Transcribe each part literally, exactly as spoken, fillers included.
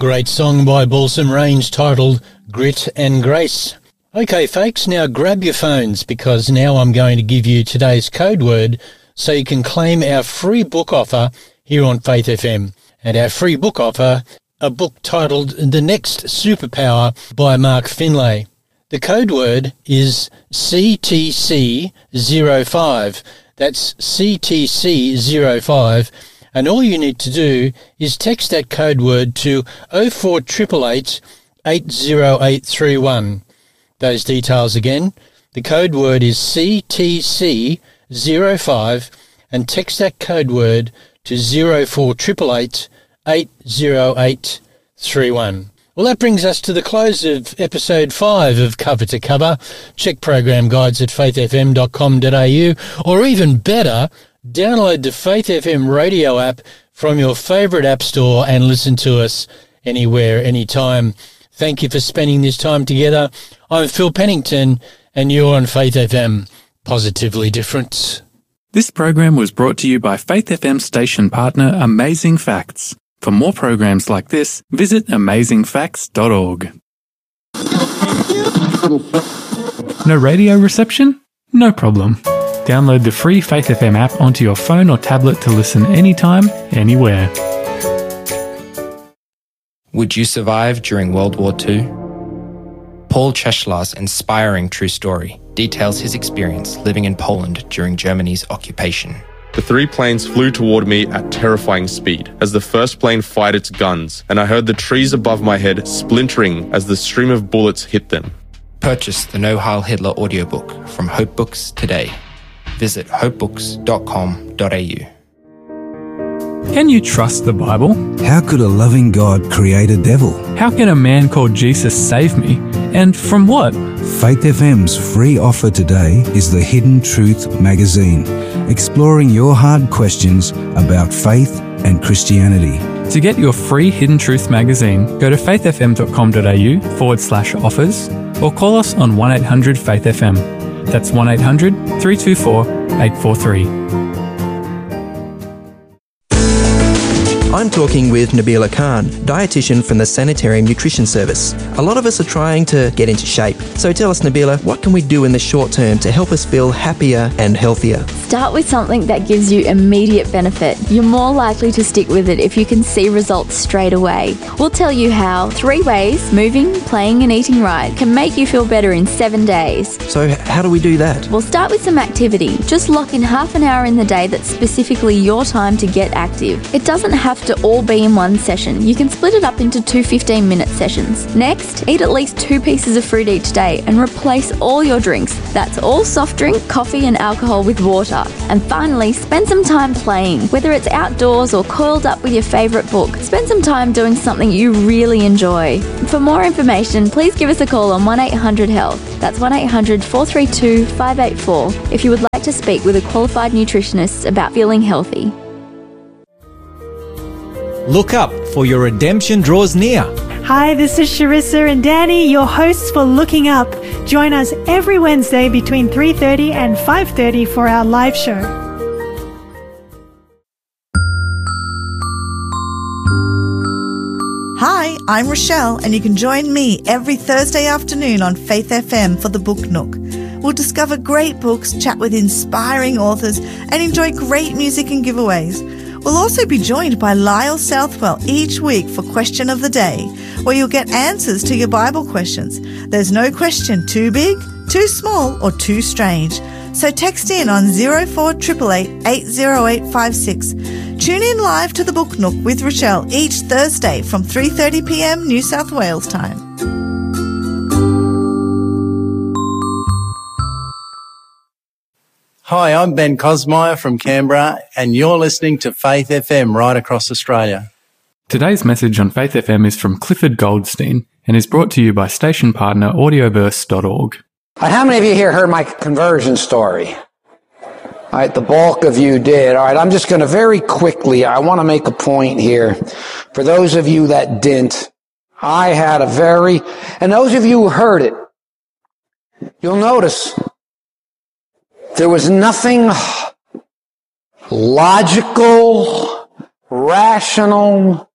Great song by Balsam Range titled Grit and Grace. Okay, folks, now grab your phones because now I'm going to give you today's code word so you can claim our free book offer here on Faith F M. And our free book offer, a book titled The Next Superpower by Mark Finlay. The code word is C T C zero five. That's C T C zero five. And all you need to do is text that code word to oh four eight eight eight, eight oh eight three one. Those details again. The code word is C T C zero five and text that code word to oh four eight eight eight, eight oh eight three one. Well, that brings us to the close of episode five of Cover to Cover. Check program guides at faith f m dot com dot a u, or even better, download the Faith F M radio app from your favourite app store and listen to us anywhere, anytime. Thank you for spending this time together. I'm Phil Pennington, and you're on Faith F M. Positively different. This program was brought to you by Faith F M station partner Amazing Facts. For more programs like this, visit amazing facts dot org. No radio reception? No problem. Download the free Faith F M app onto your phone or tablet to listen anytime, anywhere. Would you survive during World War Two? Paul Cheshlar's inspiring true story details his experience living in Poland during Germany's occupation. The three planes flew toward me at terrifying speed as the first plane fired its guns, and I heard the trees above my head splintering as the stream of bullets hit them. Purchase the No Heil Hitler audiobook from Hope Books today. Visit hope books dot com dot a u. Can you trust the Bible? How could a loving God create a devil? How can a man called Jesus save me? And from what? Faith F M's free offer today is the Hidden Truth magazine, exploring your hard questions about faith and Christianity. To get your free Hidden Truth magazine, go to faith f m dot com dot a u forward slash offers or call us on one eight hundred faith F M. That's one eight hundred three two four eight four three. I'm talking with Nabila Khan, dietitian from the Sanitarium Nutrition Service. A lot of us are trying to get into shape. So tell us, Nabila, what can we do in the short term to help us feel happier and healthier? Start with something that gives you immediate benefit. You're more likely to stick with it if you can see results straight away. We'll tell you how three ways, moving, playing and eating right, can make you feel better in seven days. So how do we do that? We'll start with some activity. Just lock in half an hour in the day that's specifically your time to get active. It doesn't have to all be in one session. You can split it up into two fifteen-minute sessions. Next, eat at least two pieces of fruit each day and replace all your drinks. That's all soft drink, coffee and alcohol with water. And finally, spend some time playing, whether it's outdoors or coiled up with your favourite book. Spend some time doing something you really enjoy. For more information, please give us a call on one eight hundred health. That's one eight hundred four three two five eight four if you would like to speak with a qualified nutritionist about feeling healthy. Look up, for your redemption draws near. Hi, this is Sharissa and Danny, your hosts for Looking Up. Join us every Wednesday between three thirty and five thirty for our live show. Hi, I'm Rochelle, and you can join me every Thursday afternoon on Faith F M for the Book Nook. We'll discover great books, chat with inspiring authors, and enjoy great music and giveaways. We'll also be joined by Lyle Southwell each week for Question of the Day, where you'll get answers to your Bible questions. There's no question too big, too small, or too strange. So text in on oh four eight eight eight, eight oh eight five six. Tune in live to the Book Nook with Rochelle each Thursday from three thirty p m New South Wales time. Hi, I'm Ben Cosmeyer from Canberra, and you're listening to Faith F M right across Australia. Today's message on Faith F M is from Clifford Goldstein and is brought to you by station partner audioverse dot org. All right, how many of you here heard my conversion story? All right, the bulk of you did. All right, I'm just going to very quickly, I want to make a point here. For those of you that didn't, I had a very, and those of you who heard it, you'll notice there was nothing logical, rational,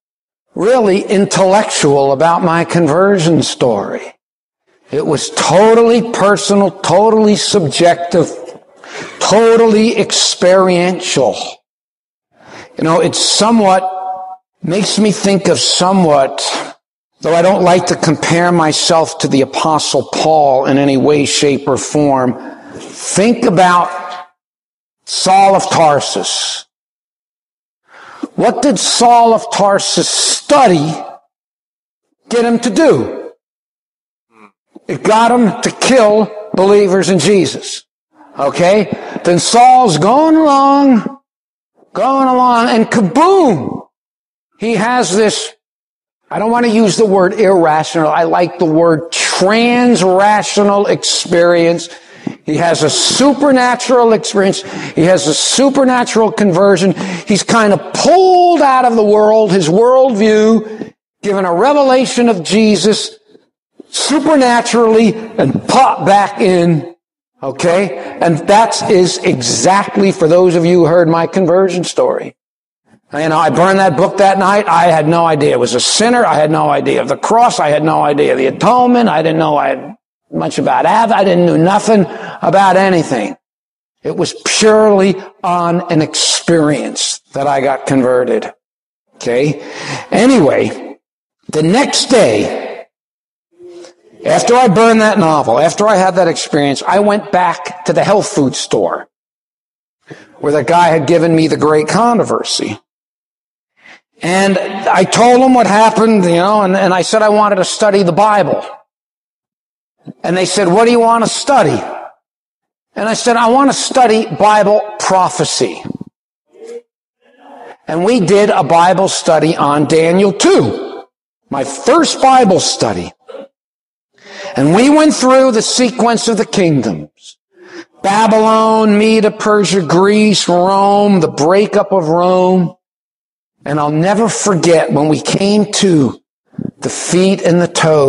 really intellectual about my conversion story. It was totally personal, totally subjective, totally experiential. You know, it's somewhat, makes me think of somewhat, though I don't like to compare myself to the Apostle Paul in any way, shape, or form. Think about Saul of Tarsus. What did Saul of Tarsus study get him to do? It got him to kill believers in Jesus. Okay? Then Saul's going along, going along, and kaboom! He has this, I don't want to use the word irrational, I like the word trans-rational experience. He has a supernatural experience. He has a supernatural conversion. He's kind of pulled out of the world, his worldview, given a revelation of Jesus supernaturally, and pop back in. Okay? And that is exactly, for those of you who heard my conversion story. You know, I burned that book that night. I had no idea. I was a sinner. I had no idea of the cross. I had no idea of the atonement. I didn't know I had much about Av. I didn't know nothing about anything. It was purely on an experience that I got converted. Okay? Anyway, the next day, after I burned that novel, after I had that experience, I went back to the health food store where the guy had given me the great controversy. And I told him what happened, you know, and, and I said I wanted to study the Bible. And they said, what do you want to study? And I said, I want to study Bible prophecy. And we did a Bible study on Daniel two, my first Bible study. And we went through the sequence of the kingdoms. Babylon, Media, Persia, Greece, Rome, the breakup of Rome. And I'll never forget when we came to the feet and the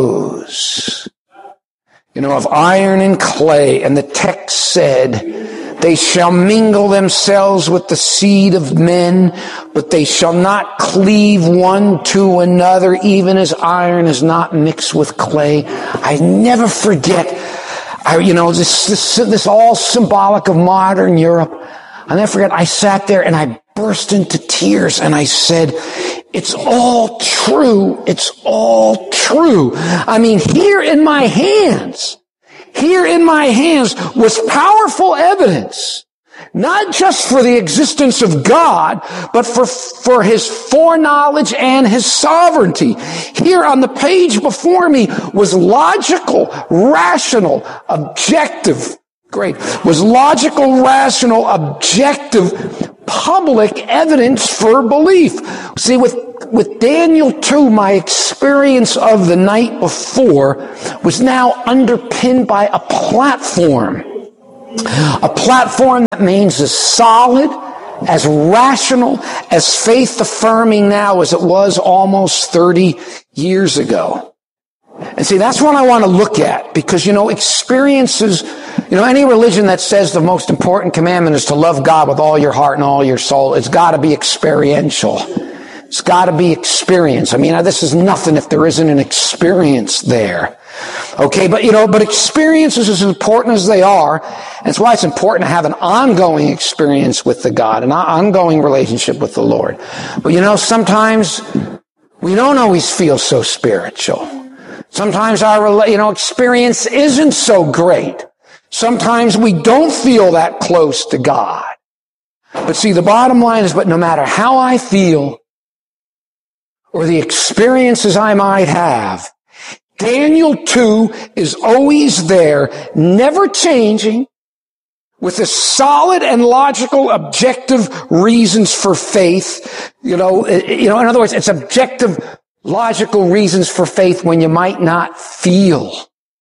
toes, you know, of iron and clay. And the text said, they shall mingle themselves with the seed of men, but they shall not cleave one to another, even as iron is not mixed with clay. I never forget, I, you know, this, this, this all symbolic of modern Europe. I'll never forget, I sat there and I burst into tears and I said, it's all true. It's all true. I mean, here in my hands, here in my hands was powerful evidence, not just for the existence of God, but for, for his foreknowledge and his sovereignty. Here on the page before me was logical, rational, objective, great, was logical, rational, objective, public evidence for belief. See, with, with Daniel two, my experience of the night before was now underpinned by a platform. A platform that means as solid, as rational, as faith-affirming now as it was almost thirty years ago. And see, that's what I want to look at, because, you know, experiences, you know, any religion that says the most important commandment is to love God with all your heart and all your soul, it's got to be experiential. It's got to be experience. I mean, this is nothing if there isn't an experience there. Okay, but, you know, but experiences, as important as they are, that's why it's important to have an ongoing experience with the God, an ongoing relationship with the Lord. But, you know, sometimes we don't always feel so spiritual. Sometimes our, you know, experience isn't so great. Sometimes we don't feel that close to God. But see, the bottom line is, but no matter how I feel or the experiences I might have, Daniel two is always there, never changing, with a solid and logical, objective reasons for faith. You know, you know, in other words, it's objective, logical reasons for faith when you might not feel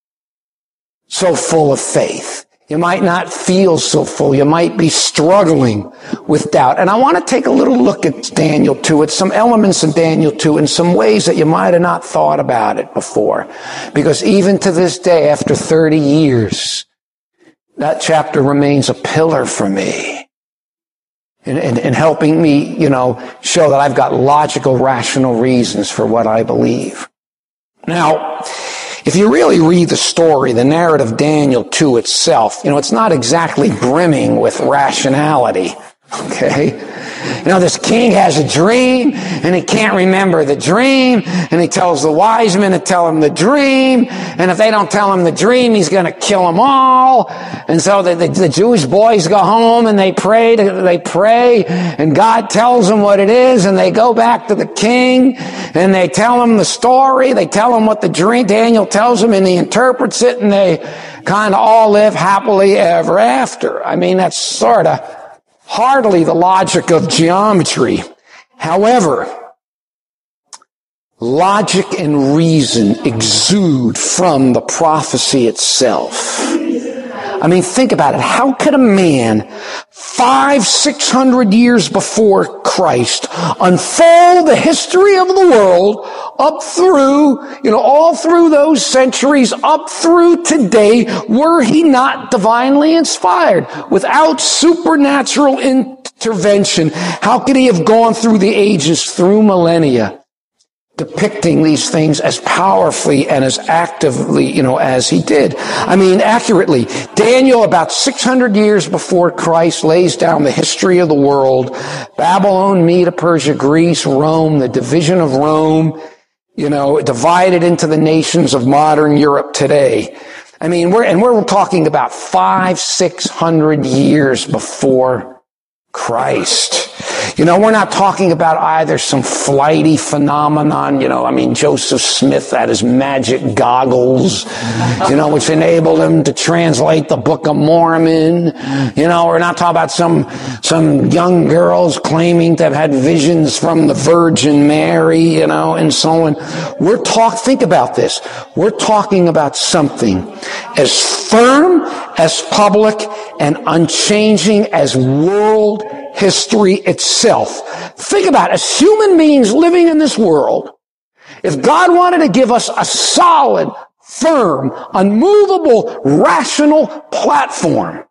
so full of faith. You might not feel so full. You might be struggling with doubt. And I want to take a little look at Daniel two, at some elements in Daniel two, in some ways that you might have not thought about it before. Because even to this day, after thirty years, that chapter remains a pillar for me. in, in, in helping me, you know, show that I've got logical, rational reasons for what I believe. Now, if you really read the story, the narrative of Daniel two itself, you know, it's not exactly brimming with rationality, okay? You know, this king has a dream, and he can't remember the dream, and he tells the wise men to tell him the dream, and if they don't tell him the dream, he's going to kill them all. And so the, the, the Jewish boys go home, and they pray, to, they pray, and God tells them what it is, and they go back to the king, and they tell him the story, they tell him what the dream, Daniel tells them, and he interprets it, and they kind of all live happily ever after. I mean, that's sort of hardly the logic of geometry. However, logic and reason exude from the prophecy itself. I mean, think about it. How could a man five, six hundred years before Christ unfold the history of the world up through, you know, all through those centuries, up through today, were he not divinely inspired? Without supernatural intervention, how could he have gone through the ages, through millennia, depicting these things as powerfully and as actively, you know, as he did? I mean, accurately, Daniel, about six hundred years before Christ, lays down the history of the world. Babylon, Media, Persia, Greece, Rome, the division of Rome, you know, divided into the nations of modern Europe today. I mean, we're, and we're talking about five, six hundred years before Christ. You know, we're not talking about either some flighty phenomenon, you know, I mean, Joseph Smith had his magic goggles, you know, which enabled him to translate the Book of Mormon. You know, we're not talking about some, some young girls claiming to have had visions from the Virgin Mary, you know, and so on. We're talk, think about this. We're talking about something as firm, as public, and unchanging as world history itself. Think about it. As human beings living in this world, if God wanted to give us a solid, firm, unmovable, rational platform,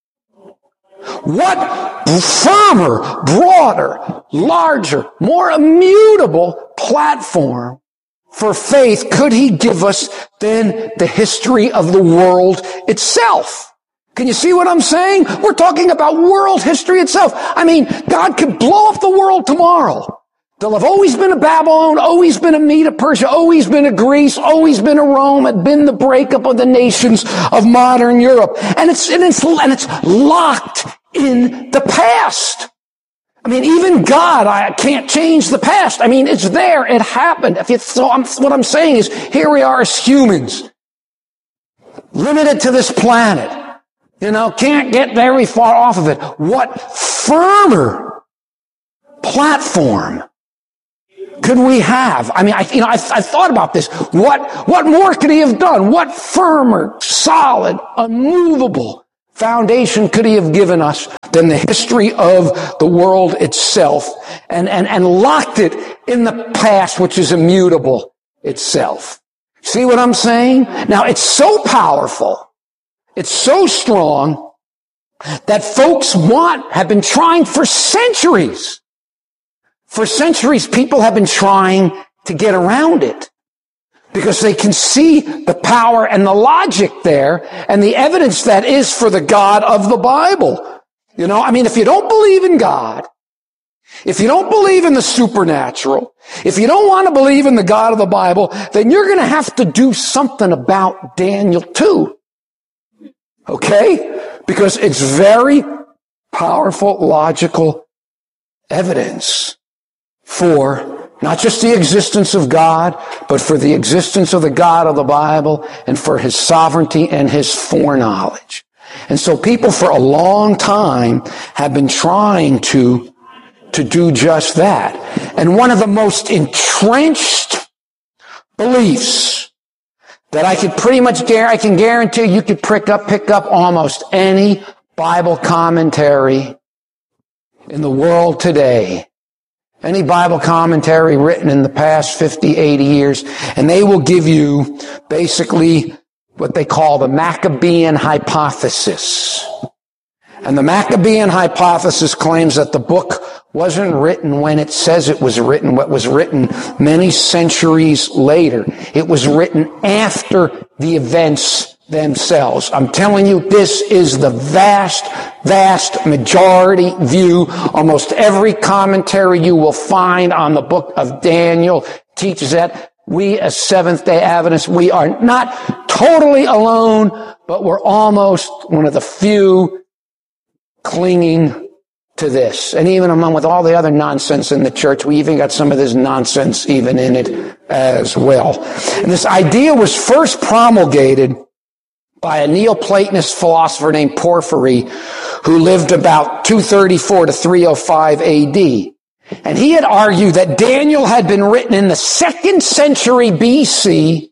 what firmer, broader, larger, more immutable platform for faith could he give us than the history of the world itself? Can you see what I'm saying? We're talking about world history itself. I mean, God could blow up the world tomorrow. There'll have always been a Babylon, always been a Media, Persia, always been a Greece, always been a Rome, had been the breakup of the nations of modern Europe. And it's, and it's, and it's locked in the past. I mean, even God, I can't change the past. I mean, it's there. It happened. If you, so I'm, what I'm saying is, here we are as humans, limited to this planet. You know, can't get very far off of it. What firmer platform could we have? I mean, I, you know, I, I thought about this. What, what more could he have done? What firmer, solid, unmovable foundation could he have given us than the history of the world itself, and, and, and locked it in the past, which is immutable itself? See what I'm saying? Now, it's so powerful. It's so strong that folks want, have been trying for centuries. For centuries, people have been trying to get around it because they can see the power and the logic there and the evidence that is for the God of the Bible. You know, I mean, if you don't believe in God, if you don't believe in the supernatural, if you don't want to believe in the God of the Bible, then you're going to have to do something about Daniel two. Okay? Because it's very powerful, logical evidence for not just the existence of God, but for the existence of the God of the Bible and for his sovereignty and his foreknowledge. And so people for a long time have been trying to, to do just that. And one of the most entrenched beliefs that I could pretty much guarantee, I can guarantee you could pick up, pick up almost any Bible commentary in the world today. Any Bible commentary written in the past fifty, eighty years, and they will give you basically what they call the Maccabean hypothesis. And the Maccabean hypothesis claims that the book wasn't written when it says it was written, but was written many centuries later. It was written after the events themselves. I'm telling you, this is the vast, vast majority view. Almost every commentary you will find on the book of Daniel teaches that. We as Seventh-day Adventists, we are not totally alone, but we're almost one of the few clinging to this. And even among with all the other nonsense in the church, we even got some of this nonsense even in it as well. And this idea was first promulgated by a Neoplatonist philosopher named Porphyry, who lived about two thirty-four to three oh five A D. And he had argued that Daniel had been written in the second century B C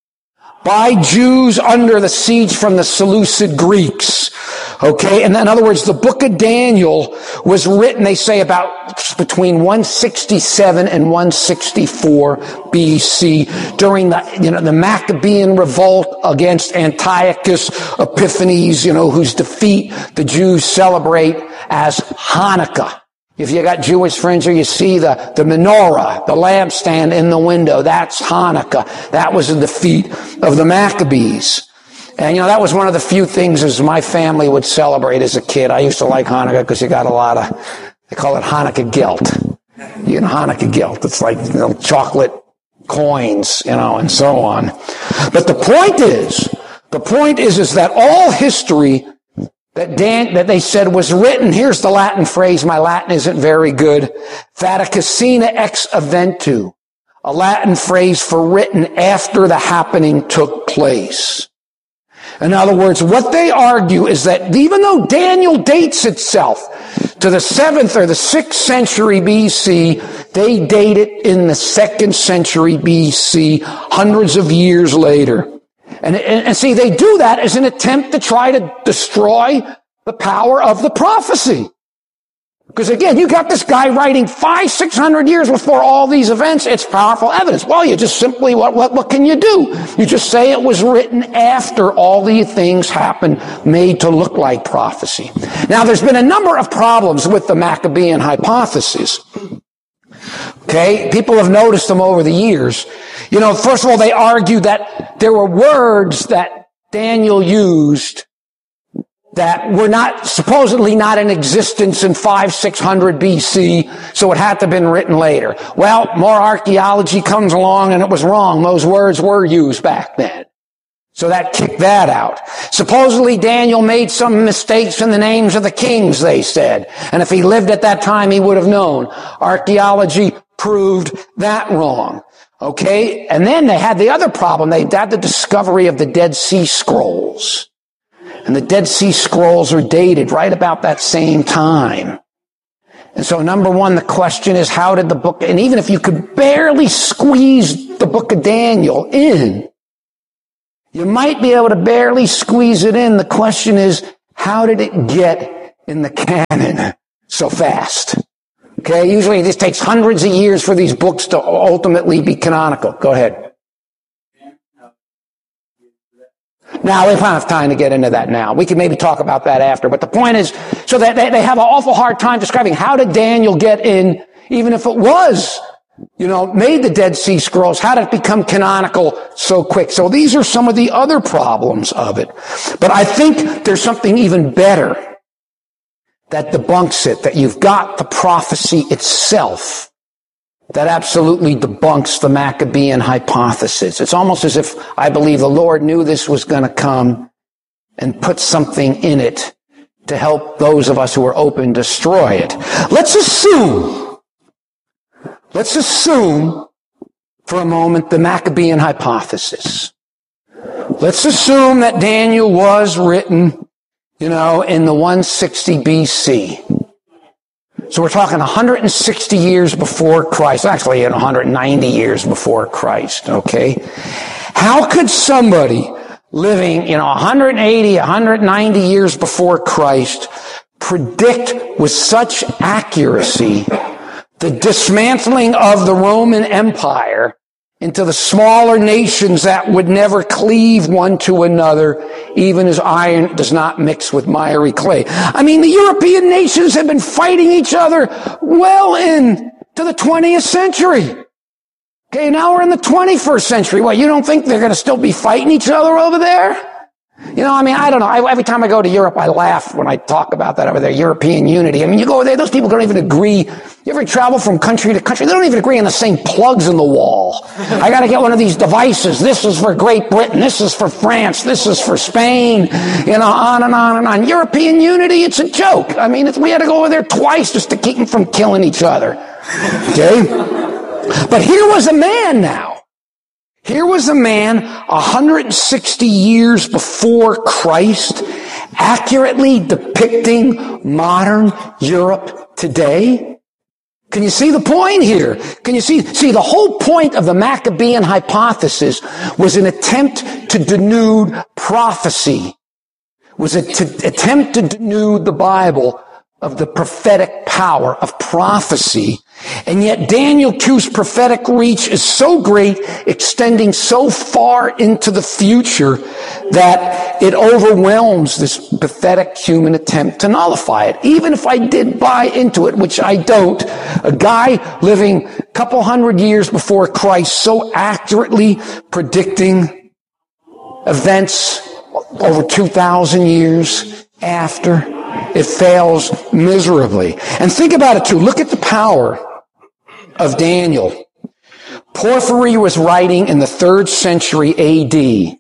by Jews under the siege from the Seleucid Greeks. Okay, and in other words, the book of Daniel was written, they say, about between one sixty-seven and one sixty-four B C during the, you know, the Maccabean revolt against Antiochus Epiphanes, you know, whose defeat the Jews celebrate as Hanukkah. If you got Jewish friends or you see the, the menorah, the lampstand in the window, that's Hanukkah. That was the defeat of the Maccabees. And, you know, that was one of the few things as my family would celebrate as a kid. I used to like Hanukkah because you got a lot of, they call it Hanukkah guilt. You know, Hanukkah guilt. It's like, you know, chocolate coins, you know, and so on. But the point is, the point is, is that all history that Dan, that they said was written, here's the Latin phrase, my Latin isn't very good, vaticacina ex eventu, a Latin phrase for written after the happening took place. In other words, what they argue is that even though Daniel dates itself to the seventh or the sixth century B C, they date it in the second century B C, hundreds of years later. And, and, and see, they do that as an attempt to try to destroy the power of the prophecy. Because again, you got this guy writing five, six hundred years before all these events. It's powerful evidence. Well, you just simply, what, what, what can you do? You just say it was written after all these things happened, made to look like prophecy. Now, there's been a number of problems with the Maccabean hypothesis. Okay, people have noticed them over the years. You know, first of all, they argue that there were words that Daniel used that were not, supposedly not in existence in five, six hundred B C, so it had to have been written later. Well, more archaeology comes along and it was wrong. Those words were used back then. So that kicked that out. Supposedly Daniel made some mistakes in the names of the kings, they said. And if he lived at that time, he would have known. Archaeology proved that wrong. Okay? And then they had the other problem. They had the discovery of the Dead Sea Scrolls. And the Dead Sea Scrolls are dated right about that same time. And so number one, the question is, how did the book, and even if you could barely squeeze the book of Daniel in, you might be able to barely squeeze it in. The question is, how did it get in the canon so fast? Okay, usually it just takes hundreds of years for these books to ultimately be canonical. Go ahead. Now, we don't have time to get into that now. We can maybe talk about that after. But the point is, so that they, they have an awful hard time describing how did Daniel get in, even if it was, you know, made the Dead Sea Scrolls, how did it become canonical so quick? So these are some of the other problems of it. But I think there's something even better that debunks it, that you've got the prophecy itself that absolutely debunks the Maccabean hypothesis. It's almost as if I believe the Lord knew this was going to come and put something in it to help those of us who are open destroy it. Let's assume, let's assume for a moment the Maccabean hypothesis. Let's assume that Daniel was written, you know, in the one sixty B C. So we're talking one hundred sixty years before Christ. Actually, one hundred ninety years before Christ, okay? How could somebody living, you know, one hundred eighty, one hundred ninety years before Christ predict with such accuracy the dismantling of the Roman Empire into the smaller nations that would never cleave one to another, even as iron does not mix with miry clay. I mean, the European nations have been fighting each other well into the twentieth century. Okay, now we're in the twenty-first century. What, you don't think they're going to still be fighting each other over there? You know, I mean, I don't know. I, every time I go to Europe, I laugh when I talk about that over there, European unity. I mean, you go over there, those people don't even agree. You ever travel from country to country? They don't even agree on the same plugs in the wall. I got to get one of these devices. This is for Great Britain. This is for France. This is for Spain. You know, on and on and on. European unity, it's a joke. I mean, it's, we had to go over there twice just to keep them from killing each other. Okay? But here was a man now. Here was a man one hundred sixty years before Christ accurately depicting modern Europe today. Can you see the point here? Can you see? See, the whole point of the Maccabean hypothesis was an attempt to denude prophecy, was an attempt to denude the Bible of the prophetic power of prophecy. And yet Daniel Q's prophetic reach is so great, extending so far into the future, that it overwhelms this pathetic human attempt to nullify it. Even if I did buy into it, which I don't, a guy living a couple hundred years before Christ, so accurately predicting events over two thousand years after, it fails miserably. And think about it too. Look at the power of Daniel. Porphyry was writing in the third century A D.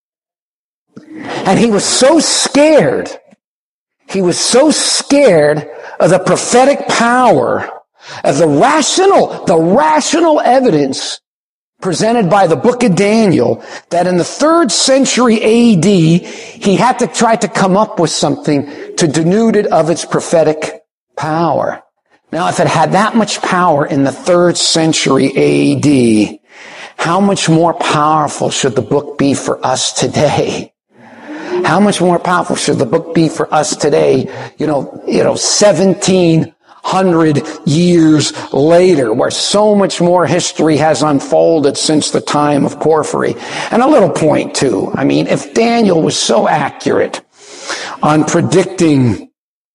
And he was so scared. He was so scared of the prophetic power, of the rational, the rational evidence presented by the book of Daniel, that in the third century A D, he had to try to come up with something to denude it of its prophetic power. Now, if it had that much power in the third century A D, how much more powerful should the book be for us today? How much more powerful should the book be for us today, you know, you know, seventeen hundred years later, where so much more history has unfolded since the time of Porphyry? And a little point too. I mean, if Daniel was so accurate on predicting,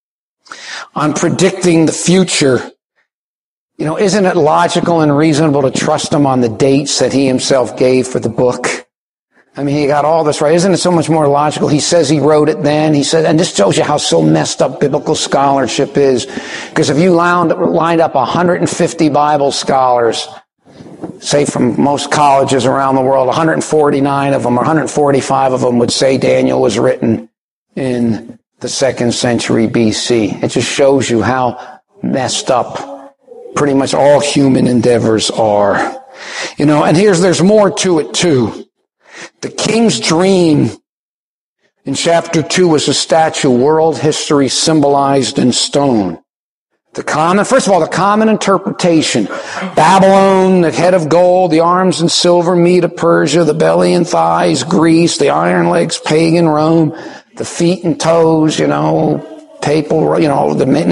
on predicting the future, you know, isn't it logical and reasonable to trust him on the dates that he himself gave for the book? I mean, he got all this right. Isn't it so much more logical? He says he wrote it then. He said, and this shows you how so messed up biblical scholarship is. Because if you lined, lined up one hundred fifty Bible scholars, say from most colleges around the world, one hundred forty-nine of them or one hundred forty-five of them would say Daniel was written in the second century B C. It just shows you how messed up pretty much all human endeavors are. You know, and here's, there's more to it too. The king's dream in chapter two was a statue, world history symbolized in stone. The common, first of all, the common interpretation, Babylon, the head of gold, the arms and silver, Media Persia, the belly and thighs, Greece, the iron legs, pagan Rome, the feet and toes, you know, papal, you know, the